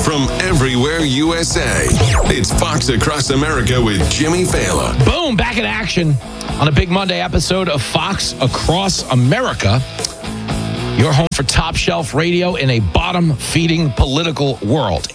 from everywhere USA. It's Fox Across America with Jimmy Fallon. Boom, back in action on a big Monday episode of Fox Across America. Your home for top shelf radio in a bottom-feeding political world.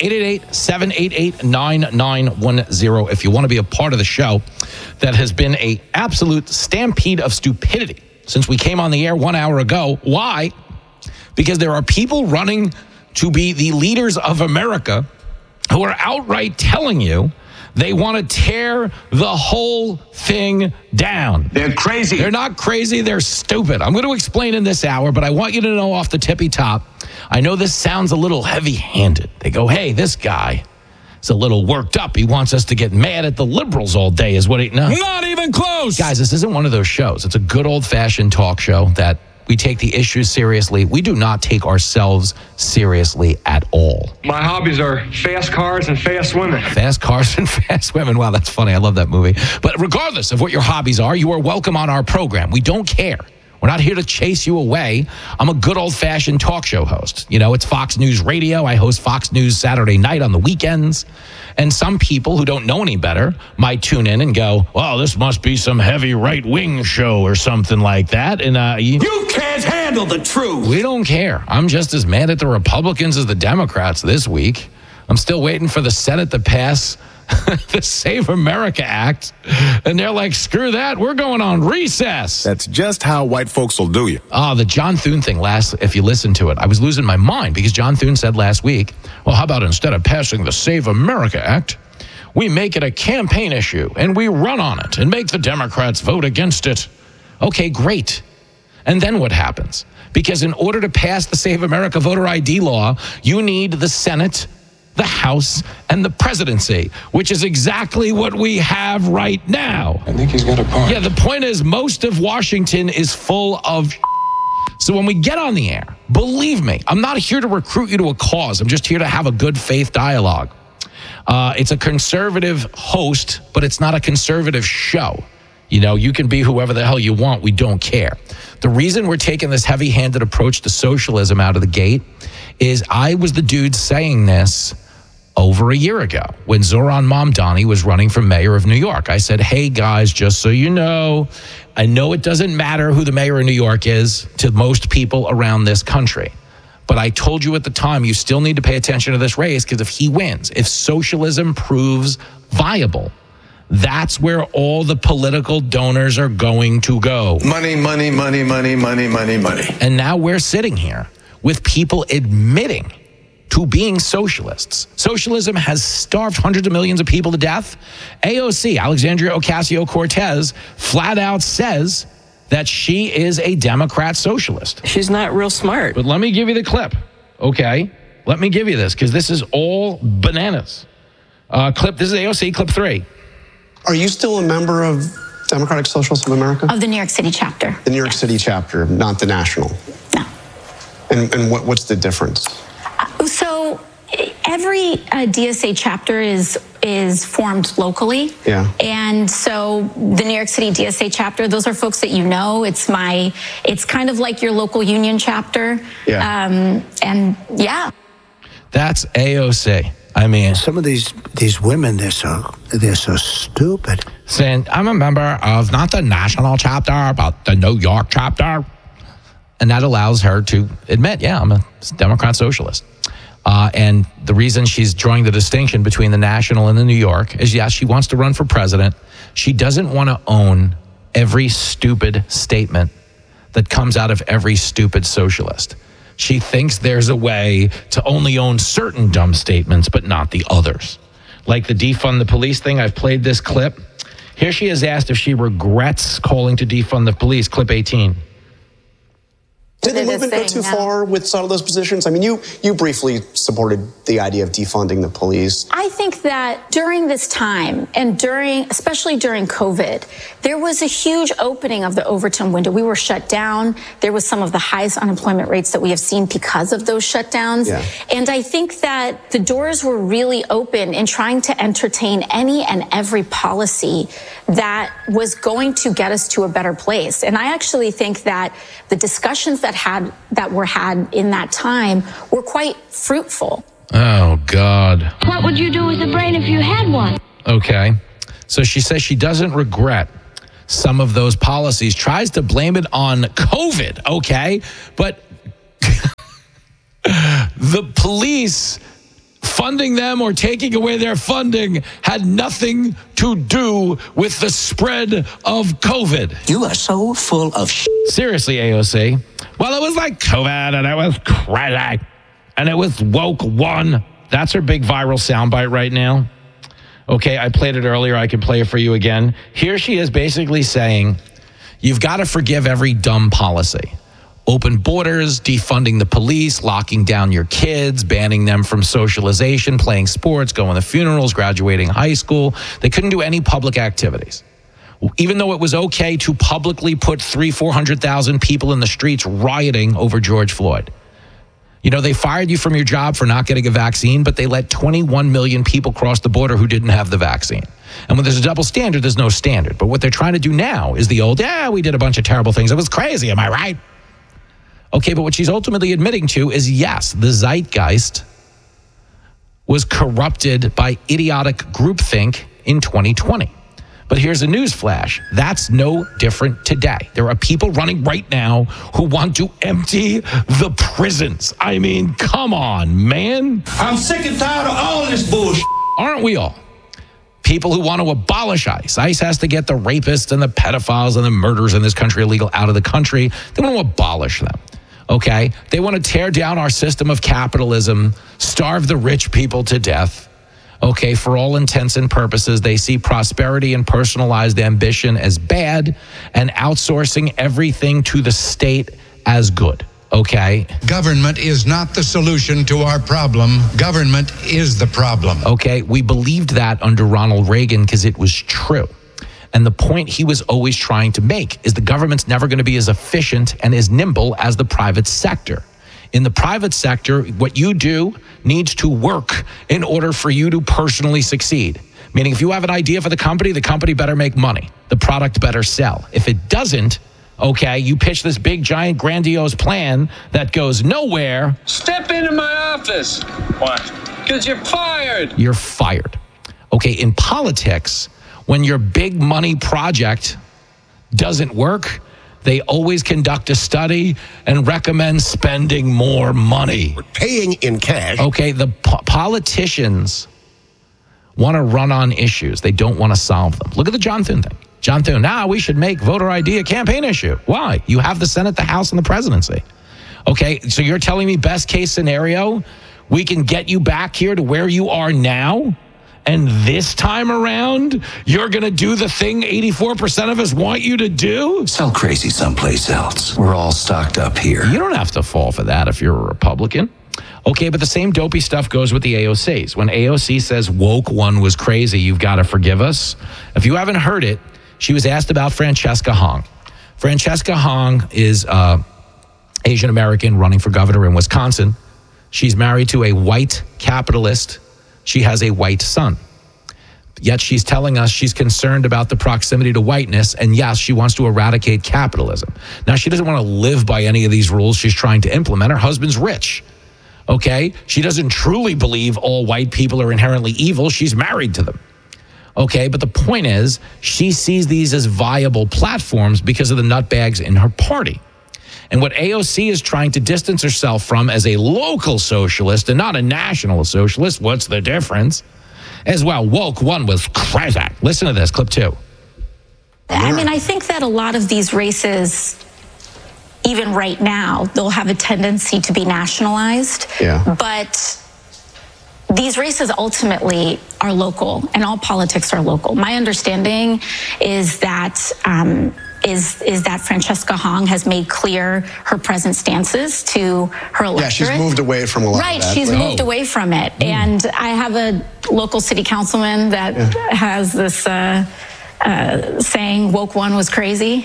888-788-9910 if you want to be a part of the show that has been an absolute stampede of stupidity since we came on the air 1 hour ago. Why? Because there are people running to be the leaders of America who are outright telling you they want to tear the whole thing down. They're crazy. They're not crazy. They're stupid. I'm going to explain in this hour, but I want you to know off the tippy top, I know this sounds a little heavy-handed. They go, hey, this guy is a little worked up. He wants us to get mad at the liberals all day is what he... No. Not even close. Guys, this isn't one of those shows. It's a good old-fashioned talk show that we take the issues seriously. We do not take ourselves seriously at all. My hobbies are fast cars and fast women. Fast cars and fast women. Wow, that's funny. I love that movie. But regardless of what your hobbies are, you are welcome on our program. We don't care. We're not here to chase you away. I'm a good old-fashioned talk show host. You know, it's Fox News Radio. I host Fox News Saturday night on the weekends. And some people who don't know any better might tune in and go, well, this must be some heavy right-wing show or something like that. And you can't handle the truth. We don't care. I'm just as mad at the Republicans as the Democrats this week. I'm still waiting for the Senate to pass the Save America Act. And they're like, screw that. We're going on recess. That's just how white folks will do you. The John Thune thing if you listen to it, I was losing my mind because John Thune said last week, well, how about instead of passing the Save America Act, we make it a campaign issue and we run on it and make the Democrats vote against it. Okay, great. And then what happens? Because in order to pass the Save America voter ID law, you need the Senate, the House, and the presidency, which is exactly what we have right now. I think he's got a point. Yeah, the point is most of Washington is full of So when we get on the air, believe me, I'm not here to recruit you to a cause. I'm just here to have a good faith dialogue. It's a conservative host, but it's not a conservative show. You know, you can be whoever the hell you want. We don't care. The reason we're taking this heavy-handed approach to socialism out of the gate is I was the dude saying this over a year ago when Zohran Mamdani was running for mayor of New York. I said, hey, guys, just so you know, I know it doesn't matter who the mayor of New York is to most people around this country. But I told you at the time, you still need to pay attention to this race because if he wins, if socialism proves viable, that's where all the political donors are going to go. Money, money, money, money, money, money, money. And now we're sitting here with people admitting to being socialists. Socialism has starved hundreds of millions of people to death. AOC, Alexandria Ocasio-Cortez, flat out says that she is a Democrat socialist. She's not real smart. But let me give you the clip, okay? Let me give you this, because this is all bananas. This is AOC, clip 3. Are you still a member of Democratic Socialists of America? Of the New York City chapter. The New York City chapter, not the national? No. And what's the difference? So every DSA chapter is formed locally. Yeah. And so the New York City DSA chapter, those are folks that you know. It's kind of like your local union chapter. Yeah. And yeah. That's AOC. I mean, some of these women, they're so stupid. Saying, I'm a member of not the national chapter, but the New York chapter. And that allows her to admit, yeah, I'm a Democrat socialist. And the reason she's drawing the distinction between the national and the New York is, yes, she wants to run for president. She doesn't want to own every stupid statement that comes out of every stupid socialist. She thinks there's a way to only own certain dumb statements, but not the others. Like the defund the police thing, I've played this clip. Here she is asked if she regrets calling to defund the police, clip 18. Did the movement go too far with some of those positions? I mean, you briefly supported the idea of defunding the police. I think that during this time and especially during COVID, there was a huge opening of the Overton window. We were shut down. There was some of the highest unemployment rates that we have seen because of those shutdowns. Yeah. And I think that the doors were really open in trying to entertain any and every policy that was going to get us to a better place. And I actually think that the discussions that were had in that time were quite fruitful. Oh, God. What would you do with a brain if you had one? Okay. So she says she doesn't regret some of those policies, tries to blame it on COVID, okay? But the police funding them or taking away their funding had nothing to do with the spread of COVID. You are so full of Seriously, AOC. Well, it was like COVID, and it was crazy, and it was woke one. That's her big viral soundbite right now. Okay, I played it earlier. I can play it for you again. Here she is basically saying, you've got to forgive every dumb policy. Open borders, defunding the police, locking down your kids, banning them from socialization, playing sports, going to funerals, graduating high school. They couldn't do any public activities. Even though it was okay to publicly put 400,000 people in the streets rioting over George Floyd. You know, they fired you from your job for not getting a vaccine, but they let 21 million people cross the border who didn't have the vaccine. And when there's a double standard, there's no standard. But what they're trying to do now is the old, we did a bunch of terrible things. It was crazy, am I right? Okay, but what she's ultimately admitting to is, yes, the zeitgeist was corrupted by idiotic groupthink in 2020. But here's a news flash. That's no different today. There are people running right now who want to empty the prisons. I mean, come on, man. I'm sick and tired of all this bullshit. Aren't we all? People who want to abolish ICE. ICE has to get the rapists and the pedophiles and the murderers in this country illegal out of the country. They want to abolish them. Okay? They want to tear down our system of capitalism, starve the rich people to death. Okay, for all intents and purposes, they see prosperity and personalized ambition as bad and outsourcing everything to the state as good. Okay? Government is not the solution to our problem. Government is the problem. Okay, we believed that under Ronald Reagan because it was true. And the point he was always trying to make is the government's never going to be as efficient and as nimble as the private sector. In the private sector, what you do needs to work in order for you to personally succeed. Meaning if you have an idea for the company better make money. The product better sell. If it doesn't, okay, you pitch this big, giant, grandiose plan that goes nowhere. Step into my office. Why? Because you're fired. You're fired. Okay, in politics, when your big money project doesn't work, they always conduct a study and recommend spending more money. We're paying in cash. Okay, the politicians want to run on issues. They don't want to solve them. Look at the John Thune thing. John Thune, we should make voter ID a campaign issue. Why? You have the Senate, the House, and the presidency. Okay, so you're telling me best case scenario, we can get you back here to where you are now? And this time around, you're going to do the thing 84% of us want you to do? Sell crazy someplace else. We're all stocked up here. You don't have to fall for that if you're a Republican. Okay, but the same dopey stuff goes with the AOCs. When AOC says woke one was crazy, you've got to forgive us. If you haven't heard it, she was asked about Francesca Hong. Francesca Hong is Asian American running for governor in Wisconsin. She's married to a white capitalist. She has a white son. Yet she's telling us she's concerned about the proximity to whiteness, and yes, she wants to eradicate capitalism. Now, she doesn't want to live by any of these rules she's trying to implement. Her husband's rich, okay? She doesn't truly believe all white people are inherently evil. She's married to them, okay? But the point is, she sees these as viable platforms because of the nutbags in her party. And what AOC is trying to distance herself from as a local socialist and not a national socialist, what's the difference? As well, woke one was crazy. Listen to this, clip 2. I mean, I think that a lot of these races, even right now, they'll have a tendency to be nationalized. Yeah. But these races ultimately are local, and all politics are local. My understanding is that is that Francesca Hong has made clear her present stances to her electorate. Yeah, she's moved away from a lot of that. Right, she's moved away from it. And I have a local city councilman that has this saying, woke one was crazy.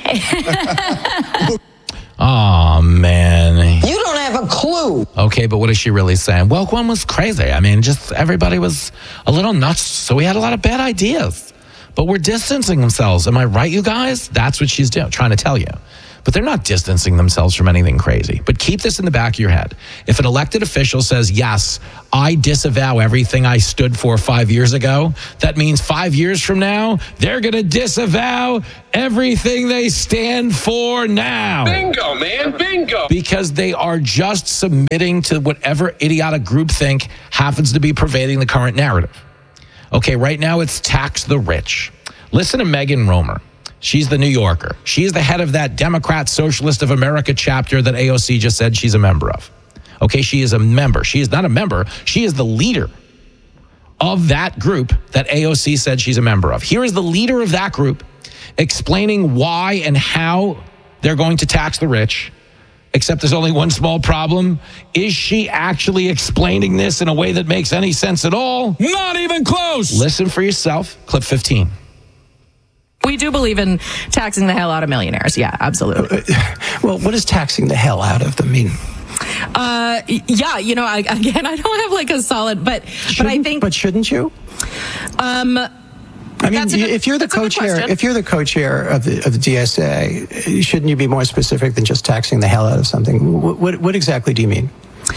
Oh, man. You don't have a clue. Okay, but what is she really saying? Woke one was crazy. I mean, just everybody was a little nuts, so we had a lot of bad ideas. But we're distancing themselves. Am I right, you guys? That's what she's doing, trying to tell you. but they're not distancing themselves from anything crazy. But keep this in the back of your head. If an elected official says, yes, I disavow everything I stood for 5 years ago, that means 5 years from now, they're going to disavow everything they stand for now. Bingo, man, bingo. Because they are just submitting to whatever idiotic groupthink happens to be pervading the current narrative. Okay, right now it's tax the rich. Listen to Megan Romer. She's the New Yorker. She is the head of that Democrat Socialist of America chapter that AOC just said she's a member of. Okay, she is a member. She is not a member. She is the leader of that group that AOC said she's a member of. Here is the leader of that group explaining why and how they're going to tax the rich, except there's only one small problem. Is she actually explaining this in a way that makes any sense at all? Not even close. Listen for yourself. Clip 15. We do believe in taxing the hell out of millionaires. Yeah, absolutely. Well, what does taxing the hell out of them mean? Yeah, you know, I don't have like a solid, but I think. But shouldn't you? I mean, if you're the co-chair, of the DSA, shouldn't you be more specific than just taxing the hell out of something? What exactly do you mean?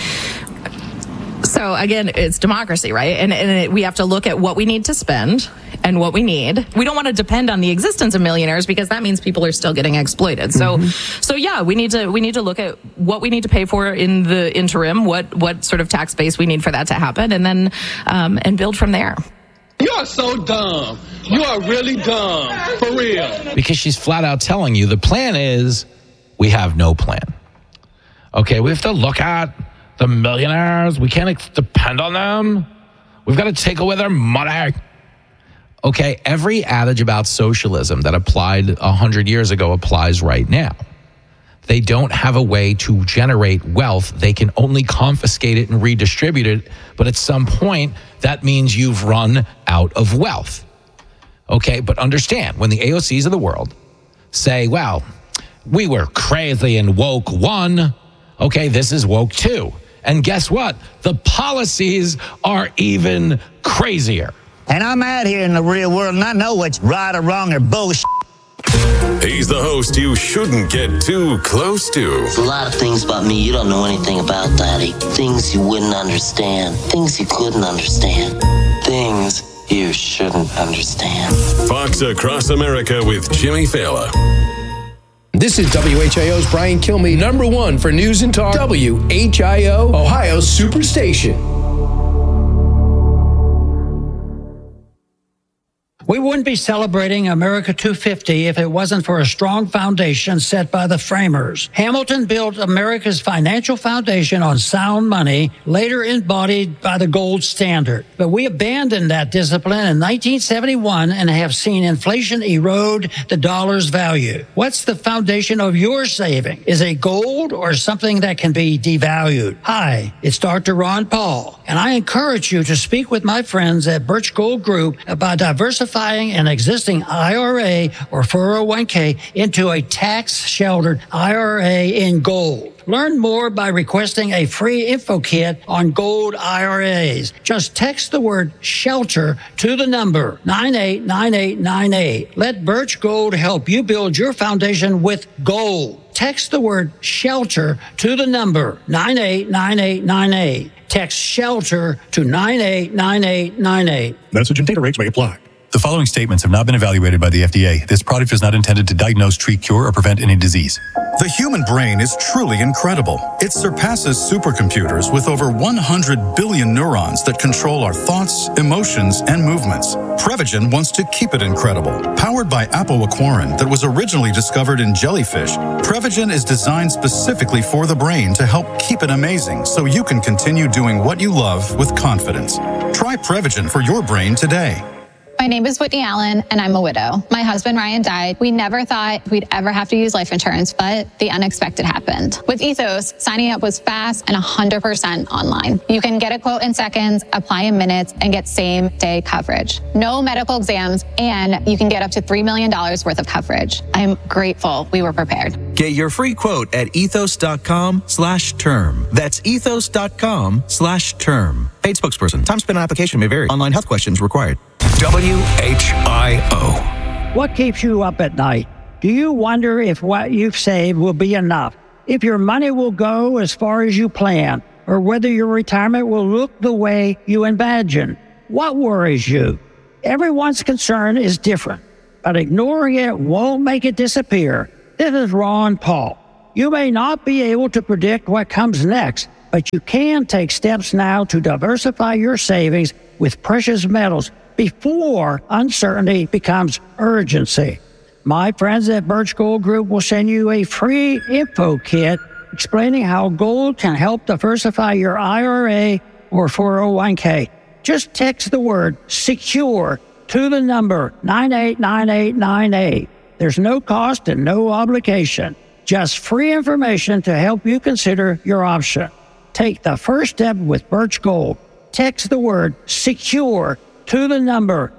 So again, it's democracy, right? And we have to look at what we need to spend and what we need. We don't want to depend on the existence of millionaires because that means people are still getting exploited. So yeah, we need to look at what we need to pay for in the interim, what sort of tax base we need for that to happen, and then and build from there. You are so dumb. You are really dumb, for real. Because she's flat out telling you the plan is we have no plan. Okay, we have to look at the millionaires. We can't depend on them. We've got to take away their money. Okay, every adage about socialism that applied 100 years ago applies right now. They don't have a way to generate wealth. They can only confiscate it and redistribute it. But at some point, that means you've run out of wealth. Okay, but understand, when the AOCs of the world say, well, we were crazy and woke one, okay, this is woke two. And guess what? The policies are even crazier. And I'm out here in the real world, and I know what's right or wrong or bullshit. He's the host you shouldn't get too close to. There's a lot of things about me you don't know anything about, Daddy. Things you wouldn't understand. Things you couldn't understand. Things you shouldn't understand. Fox Across America with Jimmy Fallon. This is WHIO's Brian Kilmeade, #1 for news and talk. WHIO, Ohio's Superstation. We wouldn't be celebrating America 250 if it wasn't for a strong foundation set by the framers. Hamilton built America's financial foundation on sound money, later embodied by the gold standard. But we abandoned that discipline in 1971 and have seen inflation erode the dollar's value. What's the foundation of your saving? Is it gold or something that can be devalued? Hi, it's Dr. Ron Paul, and I encourage you to speak with my friends at Birch Gold Group about diversifying an existing IRA or 401k into a tax-sheltered IRA in gold. Learn more by requesting a free info kit on gold IRAs. Just text the word shelter to the number 989898. Let Birch Gold help you build your foundation with gold. Text the word shelter to the number 989898. Text shelter to 989898. Message and data rates may apply. The following statements have not been evaluated by the FDA. This product is not intended to diagnose, treat, cure, or prevent any disease. The human brain is truly incredible. It surpasses supercomputers with over 100 billion neurons that control our thoughts, emotions, and movements. Prevagen wants to keep it incredible. Powered by apoaquarin that was originally discovered in jellyfish, Prevagen is designed specifically for the brain to help keep it amazing so you can continue doing what you love with confidence. Try Prevagen for your brain today. My name is Whitney Allen, and I'm a widow. My husband, Ryan, died. We never thought we'd ever have to use life insurance, but the unexpected happened. With Ethos, signing up was fast and 100% online. You can get a quote in seconds, apply in minutes, and get same-day coverage. No medical exams, and you can get up to $3 million worth of coverage. I'm grateful we were prepared. Get your free quote at ethos.com/term. That's ethos.com/term. Paid spokesperson. Time spent on application may vary. Online health questions required. WHIO. What keeps you up at night? Do you wonder if what you've saved will be enough? If your money will go as far as you plan, or whether your retirement will look the way you imagine? What worries you? Everyone's concern is different, but ignoring it won't make it disappear. This is Ron Paul. You may not be able to predict what comes next, but you can take steps now to diversify your savings with precious metals before uncertainty becomes urgency. My friends at Birch Gold Group will send you a free info kit explaining how gold can help diversify your IRA or 401k. Just text the word SECURE to the number 989898. There's no cost and no obligation. Just free information to help you consider your option. Take the first step with Birch Gold. Text the word SECURE to the number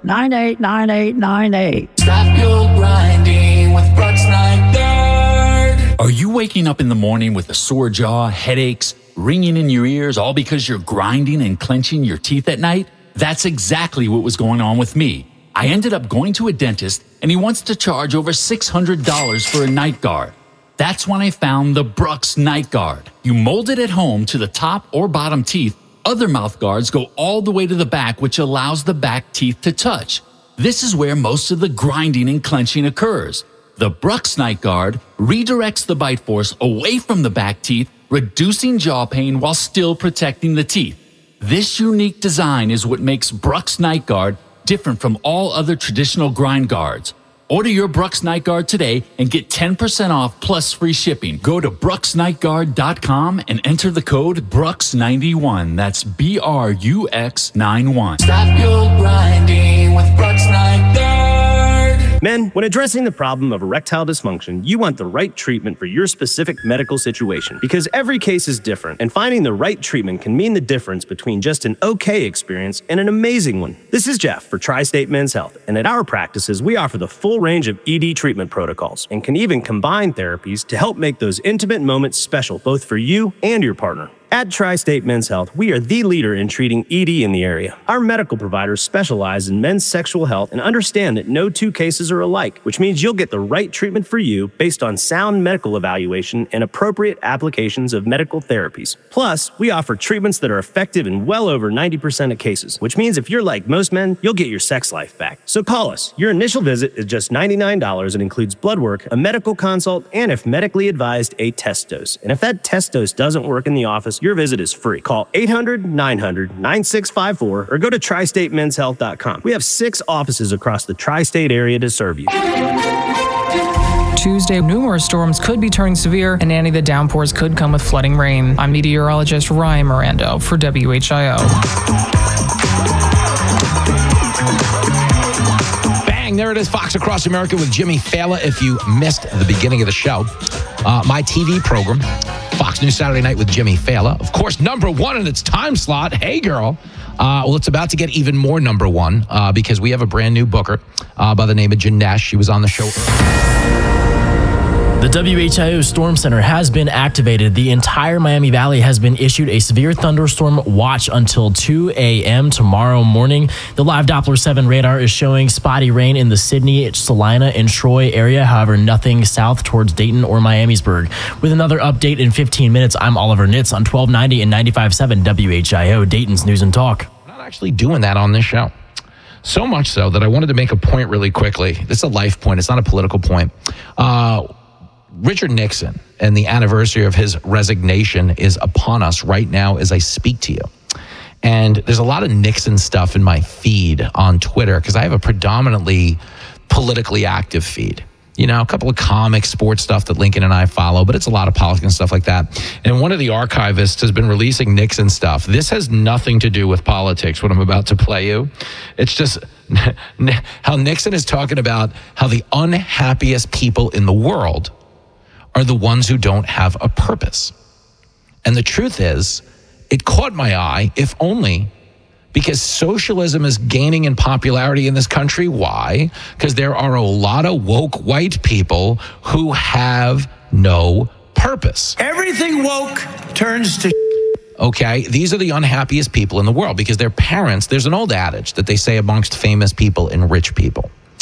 989898. Stop your grinding with Brooks Nygaard. Are you waking up in the morning with a sore jaw, headaches, ringing in your ears, all because you're grinding and clenching your teeth at night? That's exactly what was going on with me. I ended up going to a dentist, and he wants to charge over $600 for a night guard. That's when I found the Brooks Night Guard. You mold it at home to the top or bottom teeth. Other mouth guards go all the way to the back, which allows the back teeth to touch. This is where most of the grinding and clenching occurs. The Brooks Night Guard redirects the bite force away from the back teeth, reducing jaw pain while still protecting the teeth. This unique design is what makes Brooks Night Guard different from all other traditional grind guards. Order your Brooks Night Guard today and get 10% off plus free shipping. Go to brooksnightguard.com and enter the code BROOKS91. That's BRUX91. Stop your grinding with Brooks Night Guard. Men, when addressing the problem of erectile dysfunction, you want the right treatment for your specific medical situation because every case is different, and finding the right treatment can mean the difference between just an okay experience and an amazing one. This is Jeff for Tri-State Men's Health, and at our practices, we offer the full range of ED treatment protocols and can even combine therapies to help make those intimate moments special both for you and your partner. At Tri-State Men's Health, we are the leader in treating ED in the area. Our medical providers specialize in men's sexual health and understand that no two cases are alike, which means you'll get the right treatment for you based on sound medical evaluation and appropriate applications of medical therapies. Plus, we offer treatments that are effective in well over 90% of cases, which means if you're like most men, you'll get your sex life back. So call us. Your initial visit is just $99 and includes blood work, a medical consult, and if medically advised, a test dose. And if that test dose doesn't work in the office, your visit is free. Call 800-900-9654 or go to tristatemenshealth.com. We have 6 offices across the tri-state area to serve you. Tuesday, numerous storms could be turning severe, and any of the downpours could come with flooding rain. I'm meteorologist Ryan Mirando for WHIO. Bang, there it is, Fox Across America with Jimmy Fallon. If you missed the beginning of the show, my TV program, Fox News Saturday Night with Jimmy Fallon. Of course, number one in its time slot. Hey, girl. Well, it's about to get even more number one because we have a brand new booker by the name of Janesh. She was on the show earlier. The WHIO Storm Center has been activated. The entire Miami Valley has been issued a severe thunderstorm watch until 2 a.m. tomorrow morning. The live Doppler 7 radar is showing spotty rain in the Sydney, Salina, and Troy area. However, nothing south towards Dayton or Miamisburg. With another update in 15 minutes, I'm Oliver Nitz on 1290 and 95.7 WHIO, Dayton's News and Talk. We're not actually doing that on this show. So much so that I wanted to make a point really quickly. This is a life point. It's not a political point. Richard Nixon and the anniversary of his resignation is upon us right now as I speak to you. And there's a lot of Nixon stuff in my feed on Twitter because I have a predominantly politically active feed. You know, a couple of comics, sports stuff that Lincoln and I follow, but it's a lot of politics and stuff like that. And one of the archivists has been releasing Nixon stuff. This has nothing to do with politics, what I'm about to play you. It's just how Nixon is talking about how the unhappiest people in the world are the ones who don't have a purpose. And the truth is, it caught my eye, if only because socialism is gaining in popularity in this country. Why? Because there are a lot of woke white people who have no purpose. Everything woke turns to okay, these are the unhappiest people in the world because their parents, there's an old adage that they say amongst famous people and rich people.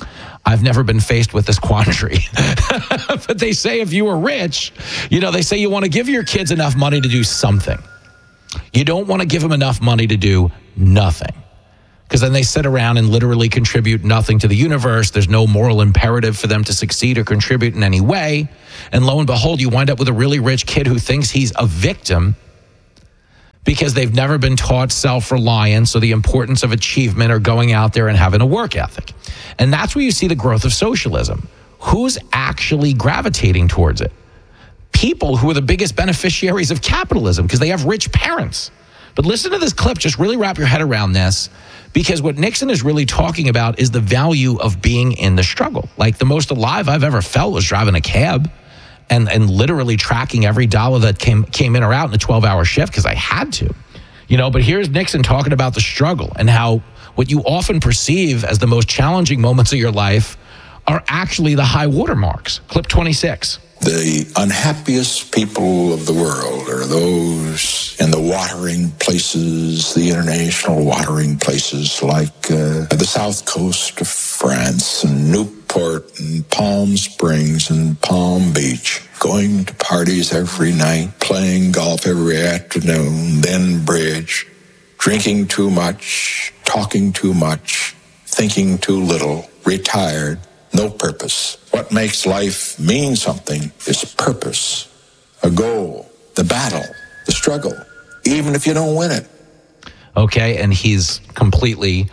I've never been faced with this quandary. But they say if you were rich, they say you want to give your kids enough money to do something. You don't want to give them enough money to do nothing. Because then they sit around and literally contribute nothing to the universe. There's no moral imperative for them to succeed or contribute in any way. And lo and behold, you wind up with a really rich kid who thinks he's a victim because they've never been taught self-reliance or the importance of achievement or going out there and having a work ethic. And that's where you see the growth of socialism. Who's actually gravitating towards it? People who are the biggest beneficiaries of capitalism because they have rich parents. But listen to this clip. Just really wrap your head around this, because what Nixon is really talking about is the value of being in the struggle. Like, the most alive I've ever felt was driving a cab and literally tracking every dollar that came in or out in a 12-hour shift because I had to. But here's Nixon talking about the struggle and how what you often perceive as the most challenging moments of your life are actually the high watermarks. Clip 26. The unhappiest people of the world are those in the watering places, the international watering places like the south coast of France and Newport and Palm Springs and Palm Beach, going to parties every night, playing golf every afternoon, then bridge, drinking too much, talking too much, thinking too little, retired. No purpose. What makes life mean something is purpose, a goal, the battle, the struggle, even if you don't win it. Okay, and he's completely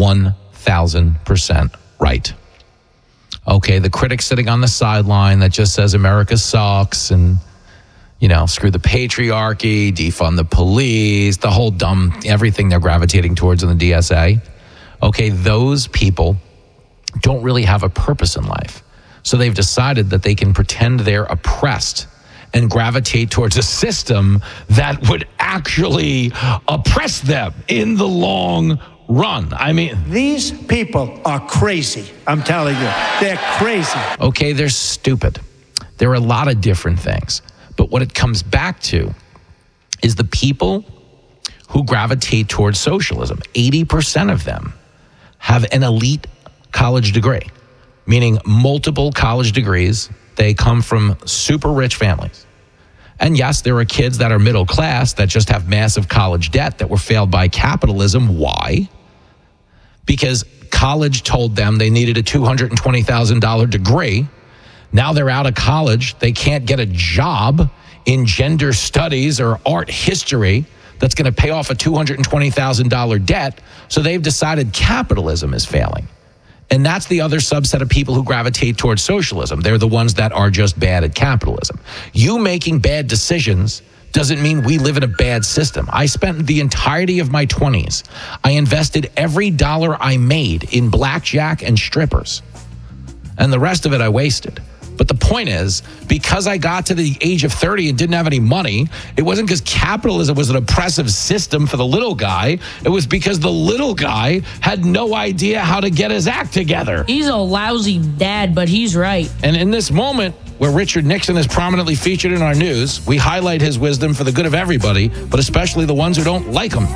1,000% right. Okay, the critic sitting on the sideline that just says America sucks and, screw the patriarchy, defund the police, the whole dumb, everything they're gravitating towards in the DSA. Okay, those people don't really have a purpose in life. So they've decided that they can pretend they're oppressed and gravitate towards a system that would actually oppress them in the long run. I mean, these people are crazy. I'm telling you, they're crazy. Okay, they're stupid. There are a lot of different things. But what it comes back to is the people who gravitate towards socialism. 80% of them have an elite college degree, meaning multiple college degrees. They come from super rich families. And yes, there are kids that are middle class that just have massive college debt that were failed by capitalism. Why? Because college told them they needed a $220,000 degree. Now they're out of college. They can't get a job in gender studies or art history that's going to pay off a $220,000 debt. So they've decided capitalism is failing. And that's the other subset of people who gravitate towards socialism. They're the ones that are just bad at capitalism. You making bad decisions doesn't mean we live in a bad system. I spent the entirety of my 20s. I invested every dollar I made in blackjack and strippers. And the rest of it I wasted. But the point is, because I got to the age of 30 and didn't have any money, it wasn't because capitalism was an oppressive system for the little guy. It was because the little guy had no idea how to get his act together. He's a lousy dad, but he's right. And in this moment, where Richard Nixon is prominently featured in our news, we highlight his wisdom for the good of everybody, but especially the ones who don't like him.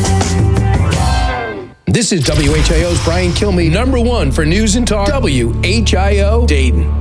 This is WHIO's Brian Kilmeade, #1 for news and talk, WHIO Dayton.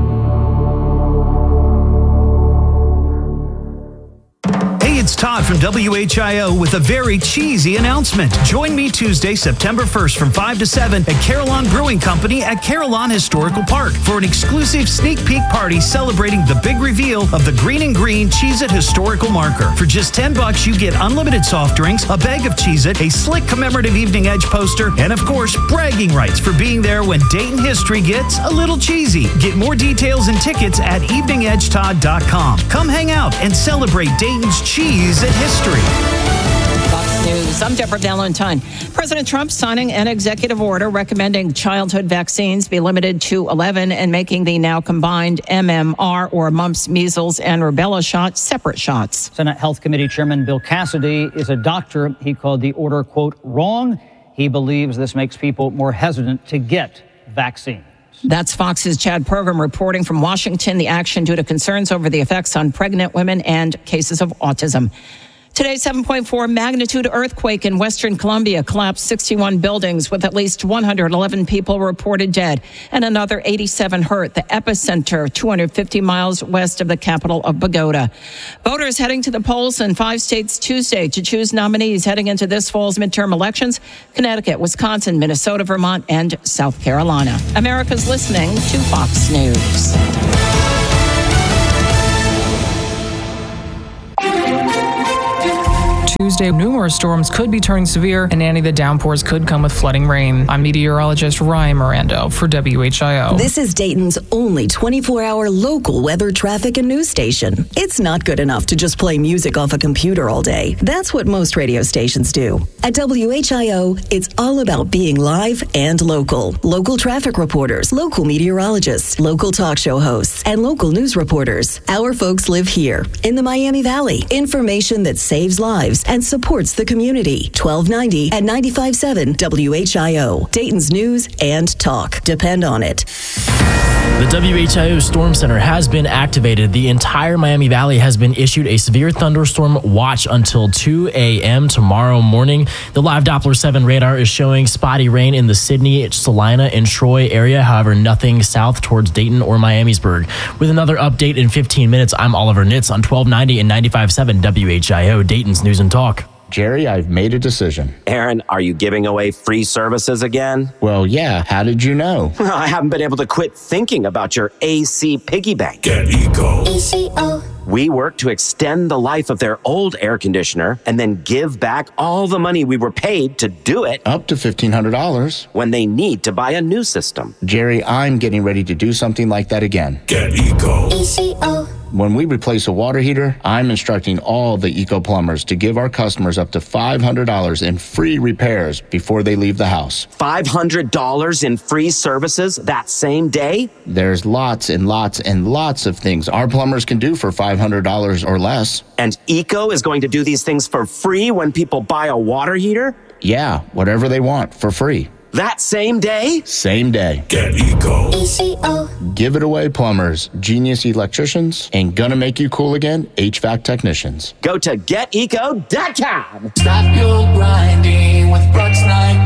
It's Todd from WHIO with a very cheesy announcement. Join me Tuesday, September 1st from 5 to 7 at Carillon Brewing Company at Carillon Historical Park for an exclusive sneak peek party celebrating the big reveal of the Green and Green Cheez-It Historical Marker. For just $10, you get unlimited soft drinks, a bag of Cheez-It, a slick commemorative Evening Edge poster, and of course, bragging rights for being there when Dayton history gets a little cheesy. Get more details and tickets at eveningedgetodd.com. Come hang out and celebrate Dayton's Cheez-It history. Fox News, I'm Deborah Valentine. President Trump signing an executive order recommending childhood vaccines be limited to 11 and making the now combined MMR or mumps, measles, and rubella shots separate shots. Senate Health Committee Chairman Bill Cassidy is a doctor. He called the order, quote, wrong. He believes this makes people more hesitant to get vaccines. That's Fox's Chad Program reporting from Washington. The action due to concerns over the effects on pregnant women and cases of autism. Today, 7.4 magnitude earthquake in Western Colombia collapsed 61 buildings with at least 111 people reported dead and another 87 hurt. The epicenter, 250 miles west of the capital of Bogota. Voters heading to the polls in 5 states Tuesday to choose nominees heading into this fall's midterm elections: Connecticut, Wisconsin, Minnesota, Vermont, and South Carolina. America's listening to Fox News. Tuesday, numerous storms could be turning severe, and the downpours could come with flooding rain. I'm meteorologist Ryan Mirando for WHIO. This is Dayton's only 24-hour local weather, traffic, and news station. It's not good enough to just play music off a computer all day. That's what most radio stations do. At WHIO, it's all about being live and local. Local traffic reporters, local meteorologists, local talk show hosts, and local news reporters. Our folks live here in the Miami Valley. Information that saves lives and supports the community. 1290 and 95.7 WHIO. Dayton's news and talk. Depend on it. The WHIO Storm Center has been activated. The entire Miami Valley has been issued a severe thunderstorm watch until 2 a.m. tomorrow morning. The live Doppler 7 radar is showing spotty rain in the Sydney, Salina, and Troy area. However, nothing south towards Dayton or Miamisburg. With another update in 15 minutes, I'm Oliver Nitz on 1290 and 95.7 WHIO, Dayton's News and Talk. Jerry, I've made a decision. Aaron, are you giving away free services again? Well, yeah. How did you know? I haven't been able to quit thinking about your AC piggy bank. Get Eco. ECO. We work to extend the life of their old air conditioner and then give back all the money we were paid to do it. Up to $1,500. When they need to buy a new system. Jerry, I'm getting ready to do something like that again. Get Eco. ECO. When we replace a water heater, I'm instructing all the Eco plumbers to give our customers up to $500 in free repairs before they leave the house. $500 in free services that same day? There's lots and lots and lots of things our plumbers can do for $500 or less. And Eco is going to do these things for free when people buy a water heater? Yeah, whatever they want for free. That same day? Same day. Get Eco. ECO. Give it away, plumbers, genius electricians, and gonna make you cool again, HVAC technicians. Go to geteco.com. Stop your grinding with Brooks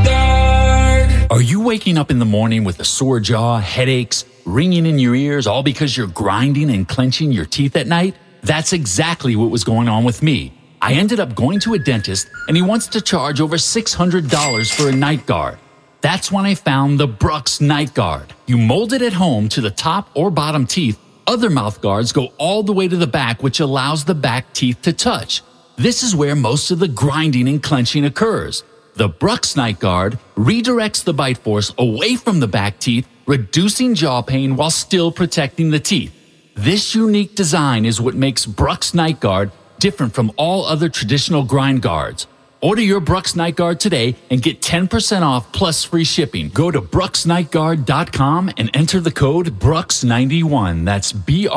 Nygaard. Are you waking up in the morning with a sore jaw, headaches, ringing in your ears, all because you're grinding and clenching your teeth at night? That's exactly what was going on with me. I ended up going to a dentist, and he wants to charge over $600 for a night guard. That's when I found the Brooks Night Guard. You mold it at home to the top or bottom teeth. Other mouth guards go all the way to the back, which allows the back teeth to touch. This is where most of the grinding and clenching occurs. The Brooks Night Guard redirects the bite force away from the back teeth, reducing jaw pain while still protecting the teeth. This unique design is what makes Brooks Night Guard different from all other traditional grind guards. Order your Brooks Night Guard today and get 10% off plus free shipping. Go to brooksnightguard.com and enter the code BROOKS91. That's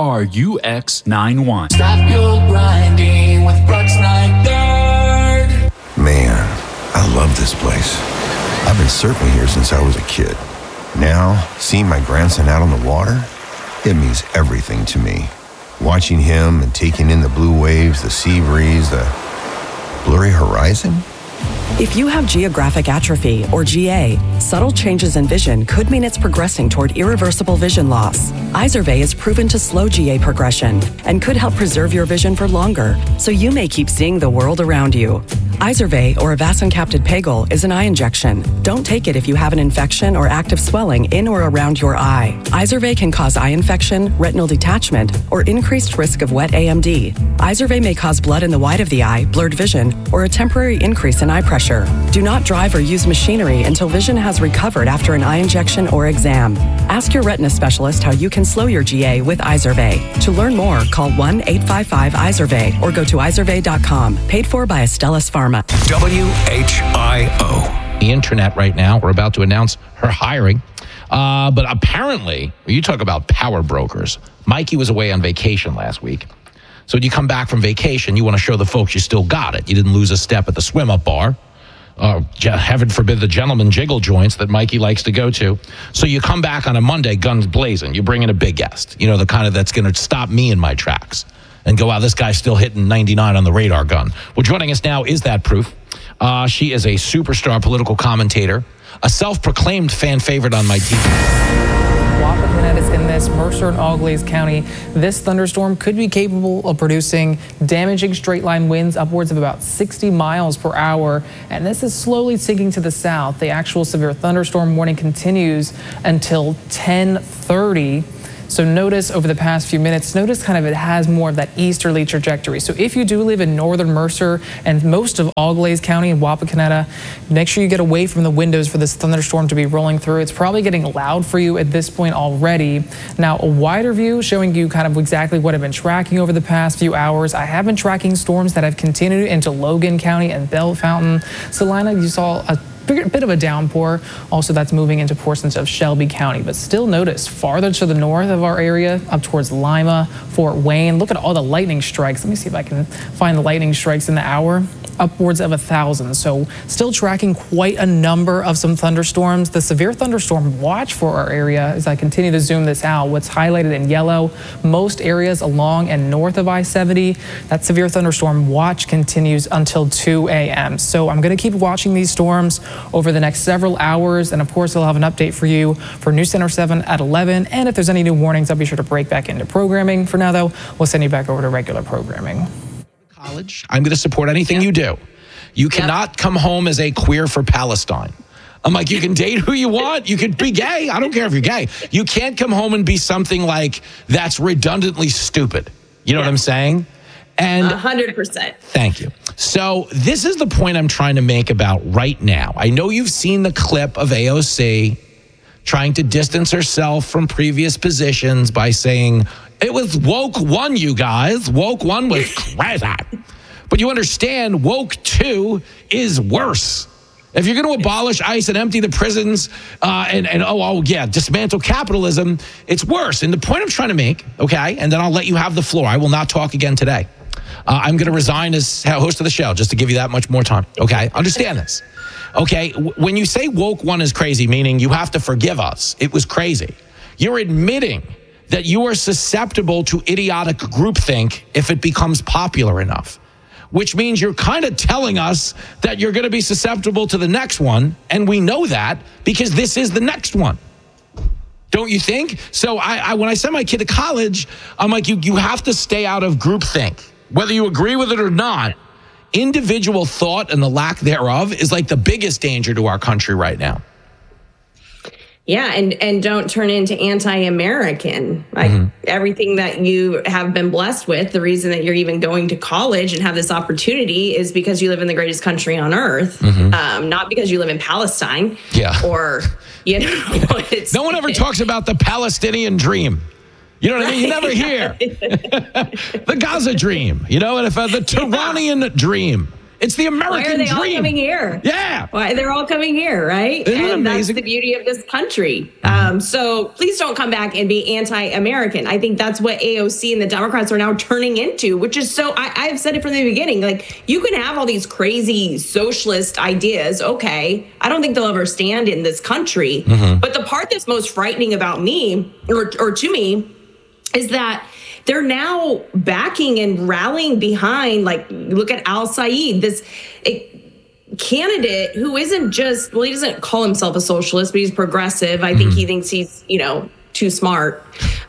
BRUX91. Stop your grinding with Brooks Night Guard. Man, I love this place. I've been surfing here since I was a kid. Now, seeing my grandson out on the water, it means everything to me. Watching him and taking in the blue waves, the sea breeze, the blurry horizon? If you have geographic atrophy, or GA, subtle changes in vision could mean it's progressing toward irreversible vision loss. Izervay is proven to slow GA progression and could help preserve your vision for longer, so you may keep seeing the world around you. Izervay, or avacincaptad pegol, is an eye injection. Don't take it if you have an infection or active swelling in or around your eye. Izervay can cause eye infection, retinal detachment, or increased risk of wet AMD. Izervay may cause blood in the white of the eye, blurred vision, or a temporary increase in eye pressure. Do not drive or use machinery until vision has recovered after an eye injection or exam. Ask your retina specialist how you can slow your GA with Izervay. To learn more, call 1-855-IZERVAY or go to izervay.com. Paid for by Astellas Pharma. WHIO. The internet right now, we're about to announce her hiring. But apparently, you talk about power brokers. Mikey was away on vacation last week. So when you come back from vacation, you want to show the folks you still got it. You didn't lose a step at the swim-up bar. Heaven forbid the gentleman jiggle joints that Mikey likes to go to. So you come back on a Monday, guns blazing. You bring in a big guest, the kind of that's going to stop me in my tracks. and go, wow, this guy's still hitting 99 on the radar gun. Well, joining us now is that proof. She is a superstar political commentator, a self-proclaimed fan favorite on my TV. Wapakoneta is in this Mercer and Auglaize County. This thunderstorm could be capable of producing damaging straight-line winds upwards of about 60 miles per hour, and this is slowly sinking to the south. The actual severe thunderstorm warning continues until 10:30. So notice over the past few minutes, notice kind of it has more of that easterly trajectory. So if you do live in northern Mercer and most of Auglaize County and Wapakoneta, make sure you get away from the windows for this thunderstorm to be rolling through. It's probably getting loud for you at this point already. Now, a wider view showing you kind of exactly what I've been tracking over the past few hours. I have been tracking storms that have continued into Logan County and Bell Fountain. Salina, you saw a bit of a downpour. Also, that's moving into portions of Shelby County. But still notice farther to the north of our area, up towards Lima, Fort Wayne. Look at all the lightning strikes. Let me see if I can find the lightning strikes in the hour. Upwards of 1,000. So still tracking quite a number of some thunderstorms. The severe thunderstorm watch for our area, as I continue to zoom this out, what's highlighted in yellow, most areas along and north of I-70, that severe thunderstorm watch continues until 2 a.m. So I'm going to keep watching these storms over the next several hours. And of course, I'll have an update for you for News Center 7 at 11. And if there's any new warnings, I'll be sure to break back into programming. For now, though, we'll send you back over to regular programming. College, I'm going to support anything you do. You cannot come home as a queer for Palestine. I'm like, you can date who you want. You can be gay. I don't care if you're gay. You can't come home and be something like that's redundantly stupid. You know what I'm saying? And 100%. Thank you. So this is the point I'm trying to make about right now. I know you've seen the clip of AOC trying to distance herself from previous positions by saying, it was woke one, you guys. Woke one was crazy. But you understand, woke two is worse. If you're going to abolish ICE and empty the prisons dismantle capitalism, it's worse. And the point I'm trying to make, okay, and then I'll let you have the floor. I will not talk again today. I'm going to resign as host of the show just to give you that much more time. Okay, understand this. Okay, when you say woke one is crazy, meaning you have to forgive us, it was crazy. You're admitting that you are susceptible to idiotic groupthink if it becomes popular enough, which means you're kind of telling us that you're going to be susceptible to the next one, and we know that because this is the next one. Don't you think? So I when I send my kid to college, I'm like, you have to stay out of groupthink. Whether you agree with it or not, individual thought and the lack thereof is like the biggest danger to our country right now. Yeah, and don't turn into anti-American. Like everything that you have been blessed with, the reason that you're even going to college and have this opportunity is because you live in the greatest country on earth, not because you live in Palestine. Yeah. Or, no one ever talks about the Palestinian dream. You know what I mean? You never hear. The Gaza dream, and if the Tehrannian dream. It's the American dream. Why are they all coming here? Yeah. Why they're all coming here, right? Isn't it amazing? That's the beauty of this country. So please don't come back and be anti-American. I think that's what AOC and the Democrats are now turning into, which is so, I've said it from the beginning, like you can have all these crazy socialist ideas. Okay. I don't think they'll ever stand in this country. But the part that's most frightening about me or to me is that they're now backing and rallying behind, like, look at Al Said, this candidate who isn't just, well, he doesn't call himself a socialist, but he's progressive. I think he thinks he's, too smart.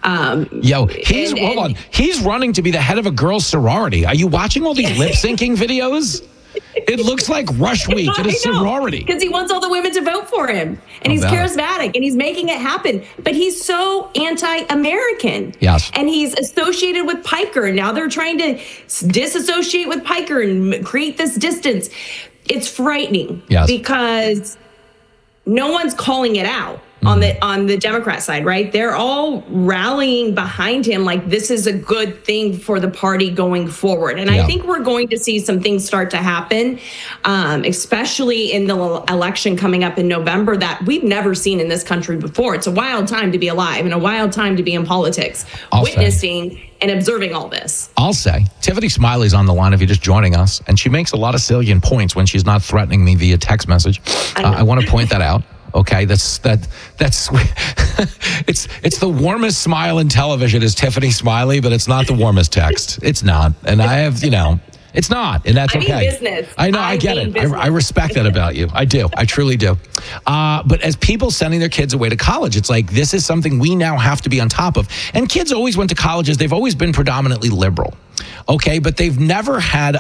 Hold on. He's running to be the head of a girls' sorority. Are you watching all these lip syncing videos? It looks like Rush Week at a sorority. Because he wants all the women to vote for him. And he's charismatic and he's making it happen. But he's so anti-American. Yes. And he's associated with Piker. Now they're trying to disassociate with Piker and create this distance. It's frightening. Yes. Because no one's calling it out. On the Democrat side, right? They're all rallying behind him like this is a good thing for the party going forward. And I think we're going to see some things start to happen, especially in the election coming up in November that we've never seen in this country before. It's a wild time to be alive and a wild time to be in politics, witnessing and observing all this. I'll say, Tiffany Smiley's on the line if you're just joining us, and she makes a lot of salient points when she's not threatening me via text message. I want to point that out. Okay, that's it's the warmest smile in television is Tiffany Smiley, but it's not the warmest text. It's not, and I have it's not, and that's okay. Business. I know, I get it. I respect that about you. I do. I truly do. But as people sending their kids away to college, it's like this is something we now have to be on top of. And kids always went to colleges. They've always been predominantly liberal. Okay, but they've never had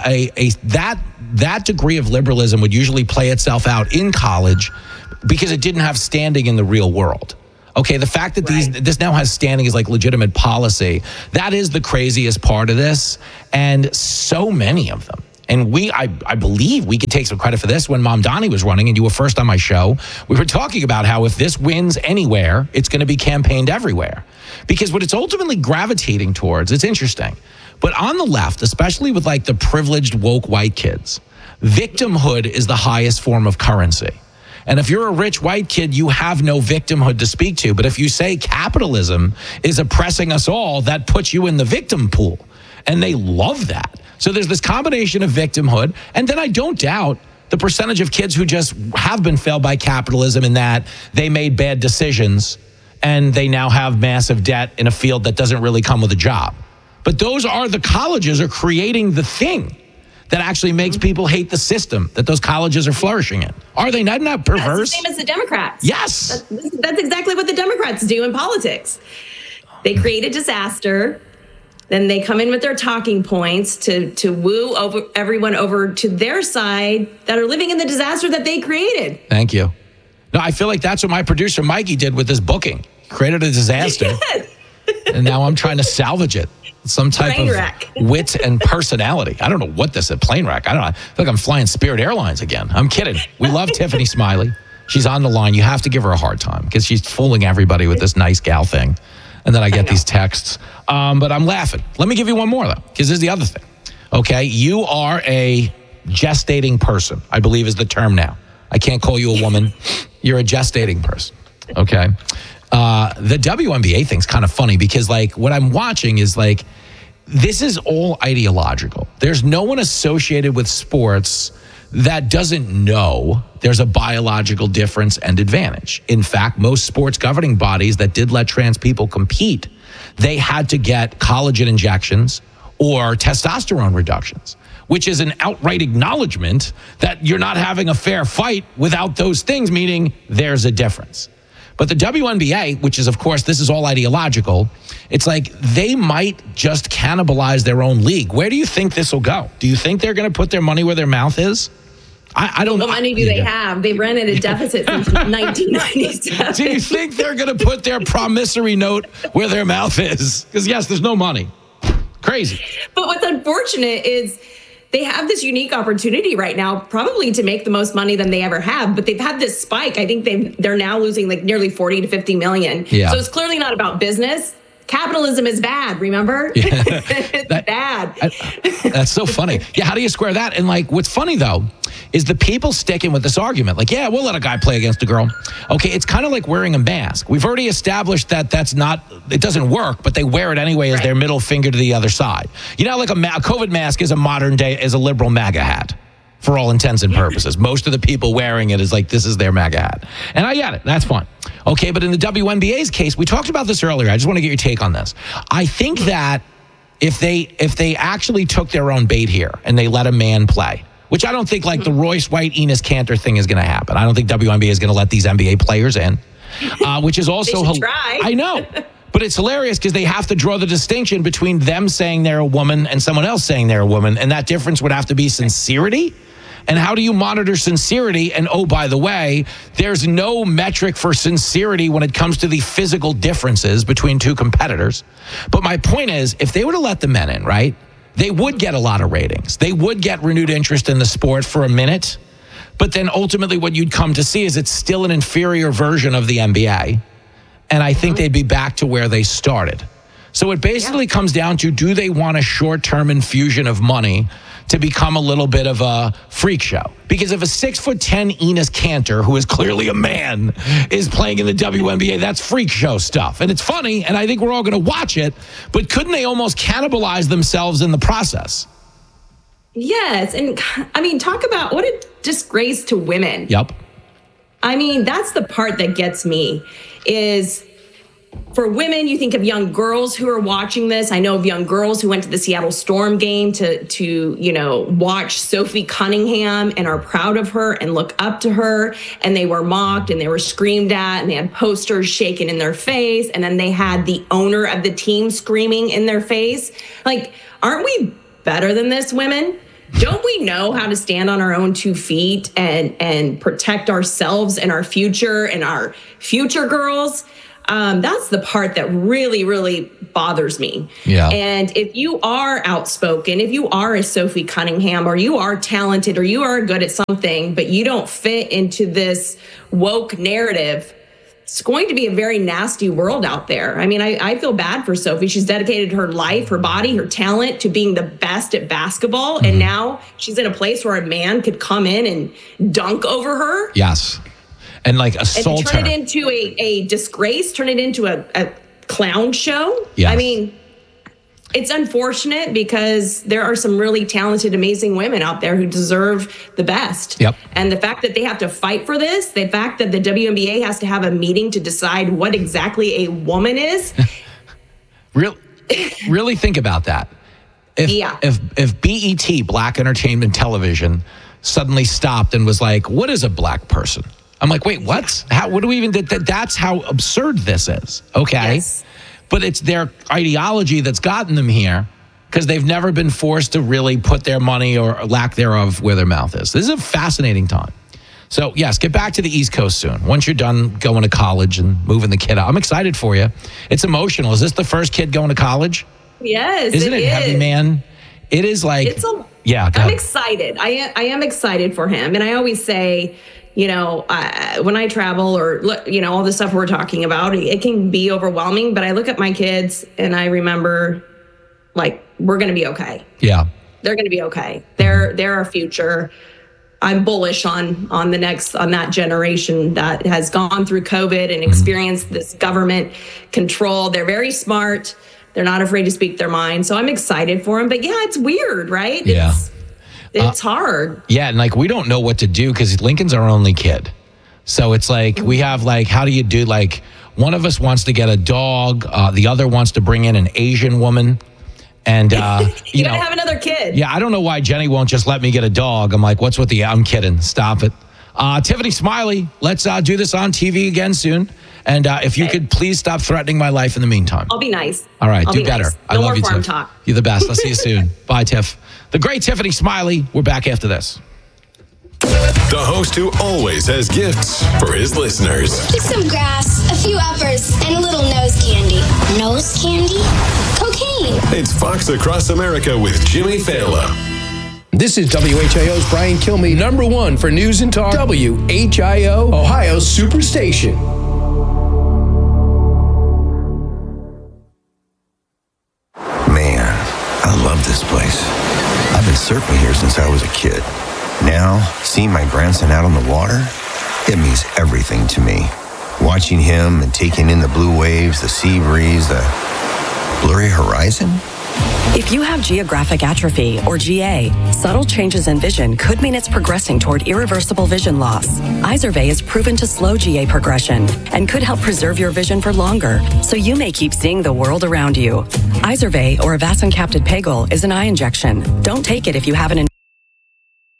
that degree of liberalism would usually play itself out in college because it didn't have standing in the real world. Okay, the fact that this now has standing as like legitimate policy, that is the craziest part of this. And so many of them. And I believe we could take some credit for this. When Mom Donnie was running and you were first on my show, we were talking about how if this wins anywhere, it's going to be campaigned everywhere. Because what it's ultimately gravitating towards, it's interesting. But on the left, especially with like the privileged woke white kids, victimhood is the highest form of currency. And if you're a rich white kid, you have no victimhood to speak to. But if you say capitalism is oppressing us all, that puts you in the victim pool. And they love that. So there's this combination of victimhood. And then I don't doubt the percentage of kids who just have been failed by capitalism in that they made bad decisions and they now have massive debt in a field that doesn't really come with a job. But those are the colleges are creating the thing that actually makes people hate the system that those colleges are flourishing in. Are they not perverse? That's the same as the Democrats. Yes. That's exactly what the Democrats do in politics. They create a disaster, then they come in with their talking points to woo everyone over to their side that are living in the disaster that they created. Thank you. No, I feel like that's what my producer Mikey did with this booking. He created a disaster. Yes. And now I'm trying to salvage it. Some type Plane of wreck. wit and personality. I don't know what this is. Plane wreck. I don't know. I feel like I'm flying Spirit Airlines again. I'm kidding. We love Tiffany Smiley. She's on the line. You have to give her a hard time because she's fooling everybody with this nice gal thing. And then I get these texts. But I'm laughing. Let me give you one more, though, because this is the other thing. Okay? You are a gestating person, I believe is the term now. I can't call you a woman. You're a gestating person. Okay? The WNBA thing's kind of funny because, like, what I'm watching is, like, this is all ideological. There's no one associated with sports that doesn't know there's a biological difference and advantage. In fact, most sports governing bodies that did let trans people compete, they had to get collagen injections or testosterone reductions, which is an outright acknowledgement that you're not having a fair fight without those things, meaning there's a difference. But the WNBA, which is, of course, this is all ideological, it's like they might just cannibalize their own league. Where do you think this will go? Do you think they're going to put their money where their mouth is? I don't know. What money do they have? They've ran at a deficit since 1997. Do you think they're going to put their promissory note where their mouth is? Because, yes, there's no money. Crazy. But what's unfortunate is they have this unique opportunity right now, probably to make the most money than they ever have. But they've had this spike. I think they're now losing like nearly 40 to 50 million. Yeah. So it's clearly not about business. Capitalism is bad, remember? Yeah. It's bad. That's so funny. Yeah, how do you square that? And like, what's funny though, is the people sticking with this argument. Like, yeah, we'll let a guy play against a girl. Okay, it's kind of like wearing a mask. We've already established that that's not, it doesn't work, but they wear it anyway as their middle finger to the other side. You know, like a COVID mask is a modern day, is a liberal MAGA hat. For all intents and purposes. Most of the people wearing it is like, this is their MAGA hat. And I get it. That's fine. Okay, but in the WNBA's case, we talked about this earlier. I just want to get your take on this. I think that if they actually took their own bait here and they let a man play, which I don't think like the Royce White, Enes Kanter thing is going to happen. I don't think WNBA is going to let these NBA players in, which is also... They should try. I know. But it's hilarious because they have to draw the distinction between them saying they're a woman and someone else saying they're a woman. And that difference would have to be sincerity. And how do you monitor sincerity? And oh, by the way, there's no metric for sincerity when it comes to the physical differences between two competitors. But my point is, if they were to let the men in, right, they would get a lot of ratings. They would get renewed interest in the sport for a minute. But then ultimately what you'd come to see is it's still an inferior version of the NBA. And I think they'd be back to where they started. So it basically comes down to, do they want a short-term infusion of money to become a little bit of a freak show? Because if a 6'10" Enes Kanter, who is clearly a man, is playing in the WNBA, that's freak show stuff. And it's funny, and I think we're all going to watch it, but couldn't they almost cannibalize themselves in the process? Yes. And I mean, talk about what a disgrace to women. Yep. I mean, that's the part that gets me is for women, you think of young girls who are watching this. I know of young girls who went to the Seattle Storm game to watch Sophie Cunningham and are proud of her and look up to her. And they were mocked and they were screamed at and they had posters shaken in their face. And then they had the owner of the team screaming in their face. Like, aren't we better than this, women? Don't we know how to stand on our own 2 feet and protect ourselves and our future girls? That's the part that really, really bothers me. Yeah. And if you are outspoken, if you are a Sophie Cunningham, or you are talented, or you are good at something, but you don't fit into this woke narrative, it's going to be a very nasty world out there. I mean, I feel bad for Sophie. She's dedicated her life, her body, her talent to being the best at basketball. And now she's in a place where a man could come in and dunk over her. Yes. And like assault her. And turn it into a disgrace, turn it into a clown show. Yes. I mean, it's unfortunate because there are some really talented, amazing women out there who deserve the best. Yep. And the fact that they have to fight for this, the fact that the WNBA has to have a meeting to decide what exactly a woman is. Really think about that. If BET, Black Entertainment Television, suddenly stopped and was like, what is a black person? I'm like, wait, what? What do we even, that's how absurd this is. Okay. Yes. But it's their ideology that's gotten them here because they've never been forced to really put their money or lack thereof where their mouth is. This is a fascinating time. So, yes, get back to the East Coast soon. Once you're done going to college and moving the kid out. I'm excited for you. It's emotional. Is this the first kid going to college? Yes, Isn't it heavy, man? It is like, I'm excited. I am excited for him. And I always say, when I travel or, all the stuff we're talking about, it can be overwhelming. But I look at my kids and I remember, like, we're going to be okay. Yeah. They're going to be okay. They're our future. I'm bullish on that generation that has gone through COVID and experienced this government control. They're very smart. They're not afraid to speak their mind. So I'm excited for them. But yeah, it's weird, right? Yeah. It's hard. Yeah, and like we don't know what to do because Lincoln's our only kid. So it's like we have like, how do you do, like one of us wants to get a dog, the other wants to bring in an Asian woman. And, you gotta have another kid. Yeah, I don't know why Jenny won't just let me get a dog. I'm like, what's with the, I'm kidding. Stop it. Tiffany Smiley, let's do this on TV again soon. And if you could please stop threatening my life in the meantime. I'll be nice. All right, I'll do be better. Nice. I No love more you, farm Tiff. talk. You're the best. I'll see you soon. Bye, Tiff. The great Tiffany Smiley. We're back after this. The host who always has gifts for his listeners. Just some grass, a few uppers, and a little nose candy. Nose candy? Cocaine. It's Fox Across America with Jimmy Fallon. This is WHIO's Brian Kilmeade, number one for news and talk. WHIO, Ohio's Superstation. Man, I love this place. I've been surfing here since I was a kid. Now, seeing my grandson out on the water, it means everything to me. Watching him and taking in the blue waves, the sea breeze, the blurry horizon. If you have geographic atrophy, or GA, subtle changes in vision could mean it's progressing toward irreversible vision loss. Izervay is proven to slow GA progression and could help preserve your vision for longer, so you may keep seeing the world around you. Izervay, or avastin-capted pegol, is an eye injection. Don't take it if you have an